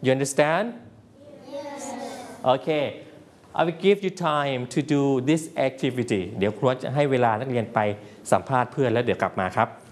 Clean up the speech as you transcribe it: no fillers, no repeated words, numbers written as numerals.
You understand? Yes. Okay. I will give you time to do this activity เดี๋ยวครูจะให้เวลานักเรียนไปสัมภาษณ์เพื่อนแล้วเดี๋ยวกลับมาครับ